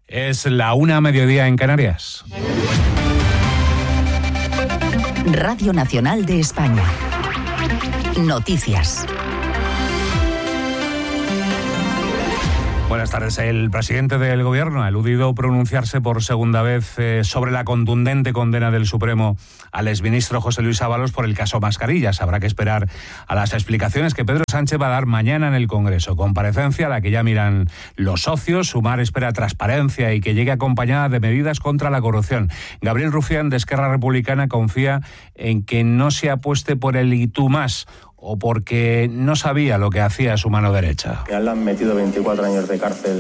Es la 1:00 en Canarias. Radio Nacional de España. Noticias. Buenas tardes. El presidente del Gobierno ha eludido pronunciarse por segunda vez sobre la contundente condena del Supremo al exministro José Luis Ábalos por el caso Mascarillas. Habrá que esperar a las explicaciones que Pedro Sánchez va a dar mañana en el Congreso. Comparecencia a la que ya miran los socios. Sumar espera transparencia y que llegue acompañada de medidas contra la corrupción. Gabriel Rufián, de Esquerra Republicana, confía en que no se apueste por el y tú más, o porque no sabía lo que hacía su mano derecha. Ya le han metido 24 años de cárcel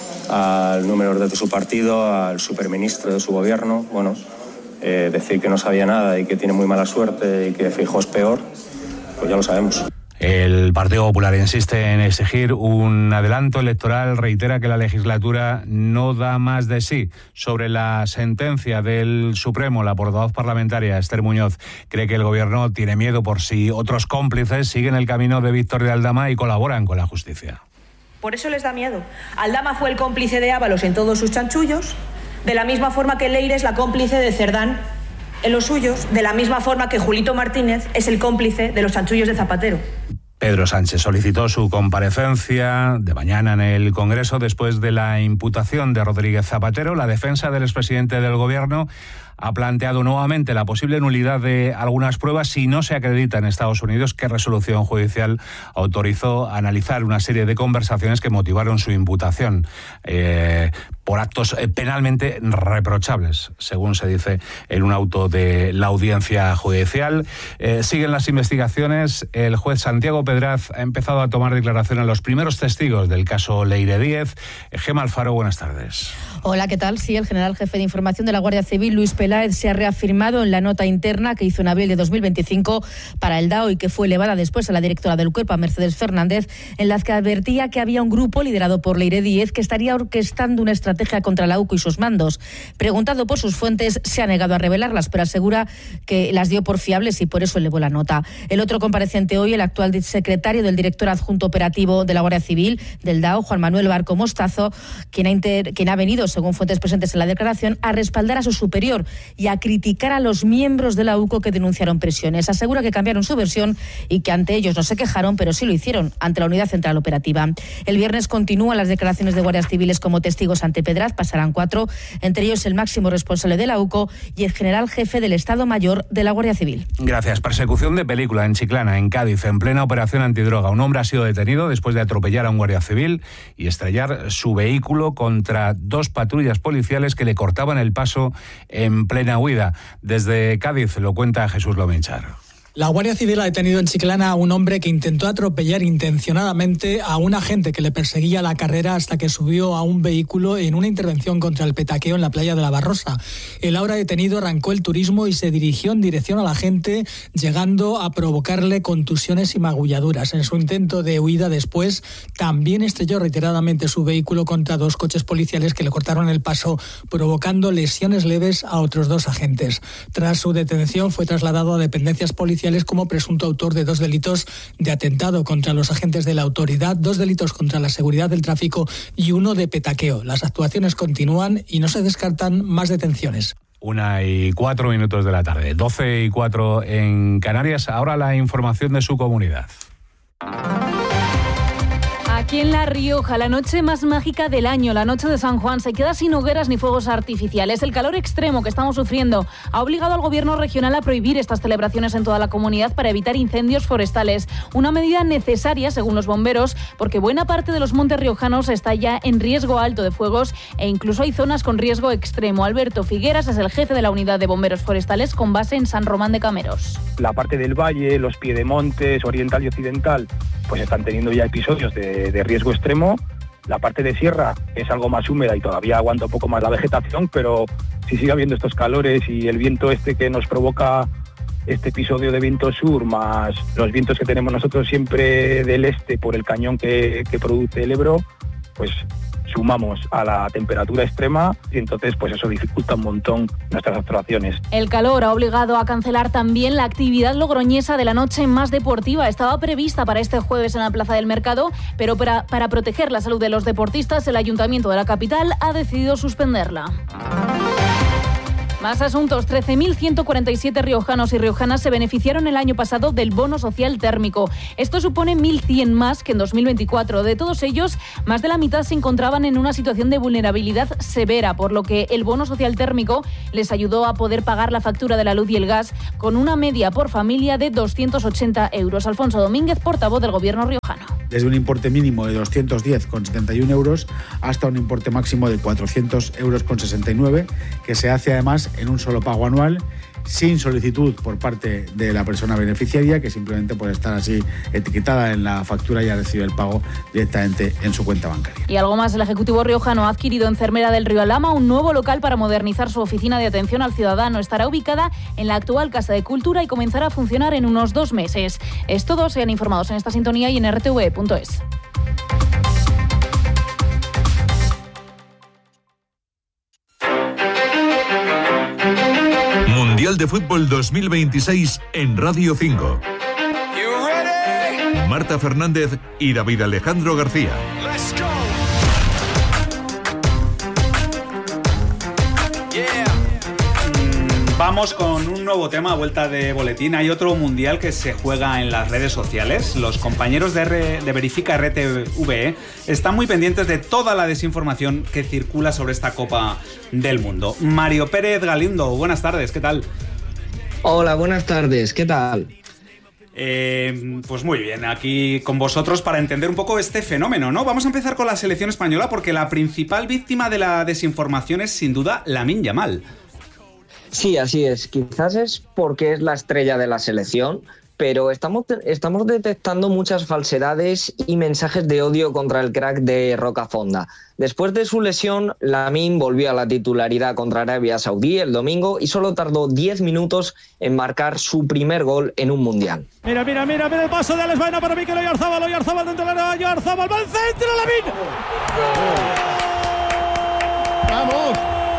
al número de su partido, al superministro de su gobierno. Bueno, decir que no sabía nada y que tiene muy mala suerte y que Feijóo es peor, pues ya lo sabemos. El Partido Popular insiste en exigir un adelanto electoral, reitera que la legislatura no da más de sí. Sobre la sentencia del Supremo, la portavoz parlamentaria Esther Muñoz cree que el Gobierno tiene miedo por si otros cómplices siguen el camino de Víctor de Aldama y colaboran con la justicia. Por eso les da miedo. Aldama fue el cómplice de Ábalos en todos sus chanchullos, de la misma forma que Leire es la cómplice de Cerdán en los suyos, de la misma forma que Julito Martínez es el cómplice de los chanchullos de Zapatero. Pedro Sánchez solicitó su comparecencia de mañana en el Congreso después de la imputación de Rodríguez Zapatero. La defensa del expresidente del Gobierno ha planteado nuevamente la posible nulidad de algunas pruebas si no se acredita en Estados Unidos qué resolución judicial autorizó a analizar una serie de conversaciones que motivaron su imputación por actos penalmente reprochables, según se dice en un auto de la audiencia judicial. Siguen las investigaciones. El juez Santiago Pedraz ha empezado a tomar declaración a los primeros testigos del caso Leire Díez. Gemma Alfaro, buenas tardes. Hola, ¿qué tal? Sí, el general jefe de información de la Guardia Civil, Luis Peláez, se ha reafirmado en la nota interna que hizo en abril de 2025 para el DAO y que fue elevada después a la directora del Cuerpo, a Mercedes Fernández, en la que advertía que había un grupo liderado por Leire Díez que estaría orquestando una estrategia contra la UCO y sus mandos. Preguntado por sus fuentes, se ha negado a revelarlas, pero asegura que las dio por fiables y por eso elevó la nota. El otro compareciente hoy, el actual secretario del director adjunto operativo de la Guardia Civil, del DAO, Juan Manuel Barco Mostazo, quien ha venido, según fuentes presentes en la declaración, a respaldar a su superior y a criticar a los miembros de la UCO que denunciaron presiones. Asegura que cambiaron su versión y que ante ellos no se quejaron, pero sí lo hicieron ante la Unidad Central Operativa. El viernes continúan las declaraciones de guardias civiles como testigos ante Pedraz. Pasarán 4, entre ellos el máximo responsable de la UCO y el general jefe del Estado Mayor de la Guardia Civil. Gracias. Persecución de película en Chiclana, en Cádiz, en plena operación antidroga. Un hombre ha sido detenido después de atropellar a un guardia civil y estrellar su vehículo contra 2 patrullas policiales que le cortaban el paso en plena huida. Desde Cádiz lo cuenta Jesús Lomenchar. La Guardia Civil ha detenido en Chiclana a un hombre que intentó atropellar intencionadamente a un agente que le perseguía la carrera hasta que subió a un vehículo en una intervención contra el petaqueo en la playa de la Barrosa. El ahora detenido arrancó el turismo y se dirigió en dirección al agente, llegando a provocarle contusiones y magulladuras. En su intento de huida después, también estrelló reiteradamente su vehículo contra 2 coches policiales que le cortaron el paso, provocando lesiones leves a otros 2 agentes. Tras su detención, fue trasladado a dependencias policiales como presunto autor de 2 delitos de atentado contra los agentes de la autoridad, 2 delitos contra la seguridad del tráfico y 1 de petaqueo. Las actuaciones continúan y no se descartan más detenciones. 1:04 de la tarde, 12:04 en Canarias. Ahora la información de su comunidad. Aquí en La Rioja, la noche más mágica del año, la noche de San Juan, se queda sin hogueras ni fuegos artificiales. El calor extremo que estamos sufriendo ha obligado al gobierno regional a prohibir estas celebraciones en toda la comunidad para evitar incendios forestales. Una medida necesaria, según los bomberos, porque buena parte de los montes riojanos está ya en riesgo alto de fuegos e incluso hay zonas con riesgo extremo. Alberto Figueras es el jefe de la unidad de bomberos forestales con base en San Román de Cameros. La parte del valle, los piedemontes, oriental y occidental, pues están teniendo ya episodios de riesgo extremo. La parte de sierra es algo más húmeda y todavía aguanta un poco más la vegetación, pero si sigue habiendo estos calores y el viento que nos provoca este episodio de viento sur, más los vientos que tenemos nosotros siempre del este por el cañón que produce el Ebro, pues sumamos a la temperatura extrema y entonces pues eso dificulta un montón nuestras actuaciones. El calor ha obligado a cancelar también la actividad logroñesa de la noche más deportiva. Estaba prevista para este jueves en la Plaza del Mercado, pero para proteger la salud de los deportistas, el Ayuntamiento de la capital ha decidido suspenderla. Más asuntos. 13.147 riojanos y riojanas se beneficiaron el año pasado del bono social térmico. Esto supone 1.100 más que en 2024. De todos ellos, más de la mitad se encontraban en una situación de vulnerabilidad severa, por lo que el bono social térmico les ayudó a poder pagar la factura de la luz y el gas con una media por familia de 280 euros. Alfonso Domínguez, portavoz del Gobierno riojano. Desde un importe mínimo de 210,71 euros hasta un importe máximo de 400,69 euros, que se hace además en un solo pago anual, sin solicitud por parte de la persona beneficiaria, que simplemente por estar así etiquetada en la factura ya recibe el pago directamente en su cuenta bancaria. Y algo más, el Ejecutivo riojano ha adquirido en Cermera del Río Alhama un nuevo local para modernizar su oficina de atención al ciudadano. Estará ubicada en la actual Casa de Cultura y comenzará a funcionar en unos 2 meses. Es todo, sean informados en esta sintonía y en rtv.es. Mundial de Fútbol 2026 en Radio 5. Marta Fernández y David Alejandro García. Vamos con un nuevo tema a vuelta de boletín. Hay otro mundial que se juega en las redes sociales. Los compañeros de Verifica RTV están muy pendientes de toda la desinformación que circula sobre esta Copa del Mundo. Mario Pérez Galindo, buenas tardes, ¿qué tal? Hola, buenas tardes, ¿qué tal? Pues muy bien, aquí con vosotros para entender un poco este fenómeno, ¿no? Vamos a empezar con la selección española porque la principal víctima de la desinformación es sin duda Lamine Yamal. Sí, así es. Quizás es porque es la estrella de la selección, pero estamos detectando muchas falsedades y mensajes de odio contra el crack de Rocafonda. Después de su lesión, Lamine volvió a la titularidad contra Arabia Saudí el domingo y solo tardó 10 minutos en marcar su primer gol en un mundial. Mira el paso de Alex Baena para Mikel Oyarzabal dentro de la Oyarzabal, va al centro, Lamine. ¡Vamos!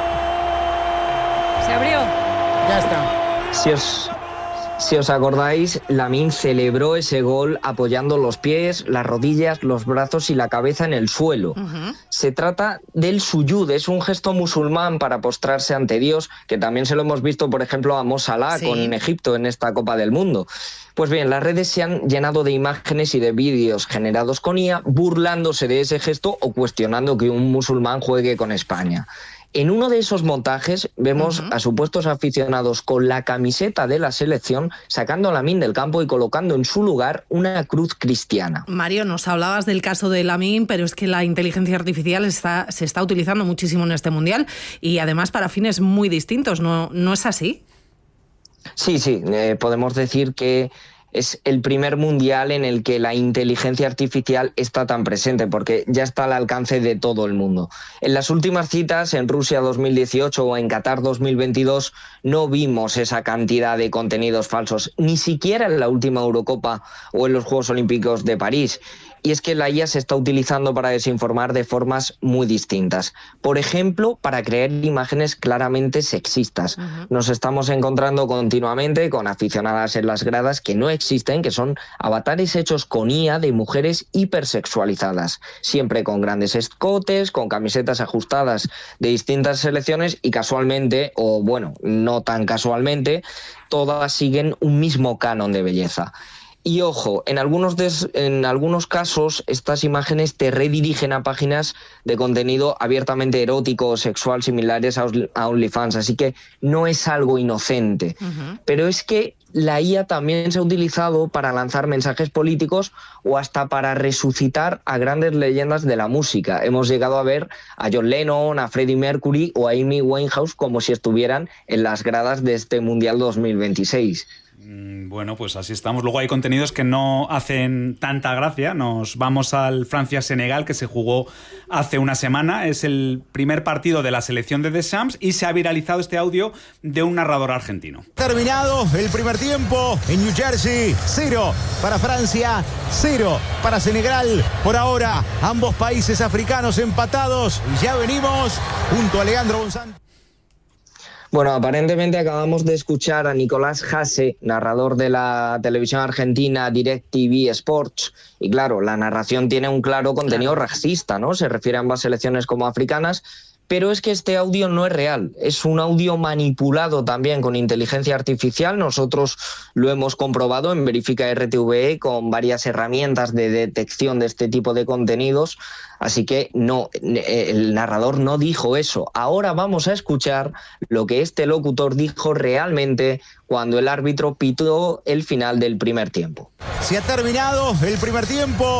Se abrió. Ya está. Si os acordáis, Lamine celebró ese gol apoyando los pies, las rodillas, los brazos y la cabeza en el suelo. Uh-huh. Se trata del suyud, es un gesto musulmán para postrarse ante Dios, que también se lo hemos visto, por ejemplo, a Mo Salah con Egipto en esta Copa del Mundo. Pues bien, las redes se han llenado de imágenes y de vídeos generados con IA burlándose de ese gesto o cuestionando que un musulmán juegue con España. En uno de esos montajes vemos a supuestos aficionados con la camiseta de la selección sacando a Lamine del campo y colocando en su lugar una cruz cristiana. Mario, nos hablabas del caso de Lamine, pero es que la inteligencia artificial se está utilizando muchísimo en este mundial y además para fines muy distintos, ¿no es así? Sí, podemos decir que es el primer mundial en el que la inteligencia artificial está tan presente, porque ya está al alcance de todo el mundo. En las últimas citas, en Rusia 2018 o en Qatar 2022, no vimos esa cantidad de contenidos falsos, ni siquiera en la última Eurocopa o en los Juegos Olímpicos de París. Y es que la IA se está utilizando para desinformar de formas muy distintas. Por ejemplo, para crear imágenes claramente sexistas. Uh-huh. Nos estamos encontrando continuamente con aficionadas en las gradas que no existen, que son avatares hechos con IA de mujeres hipersexualizadas, siempre con grandes escotes, con camisetas ajustadas de distintas selecciones y casualmente, o bueno, no tan casualmente, todas siguen un mismo canon de belleza. Y ojo, en algunos casos estas imágenes te redirigen a páginas de contenido abiertamente erótico o sexual similares a OnlyFans, así que no es algo inocente. Uh-huh. Pero es que la IA también se ha utilizado para lanzar mensajes políticos o hasta para resucitar a grandes leyendas de la música. Hemos llegado a ver a John Lennon, a Freddie Mercury o a Amy Winehouse como si estuvieran en las gradas de este Mundial 2026. Bueno, pues así estamos. Luego hay contenidos que no hacen tanta gracia. Nos vamos al Francia-Senegal, que se jugó hace una semana. Es el primer partido de la selección de Deschamps y se ha viralizado este audio de un narrador argentino. Terminado el primer tiempo en New Jersey, 0 para Francia, 0 para Senegal. Por ahora, ambos países africanos empatados. Y ya venimos junto a Leandro González. Bueno, aparentemente acabamos de escuchar a Nicolás Hasse, narrador de la televisión argentina DirecTV Sports, y claro, la narración tiene un claro contenido racista, ¿no? Se refiere a ambas selecciones como africanas, pero es que este audio no es real, es un audio manipulado también con inteligencia artificial. Nosotros lo hemos comprobado en Verifica RTVE con varias herramientas de detección de este tipo de contenidos, así que no, el narrador no dijo eso. Ahora vamos a escuchar lo que este locutor dijo realmente cuando el árbitro pitó el final del primer tiempo. Se ha terminado el primer tiempo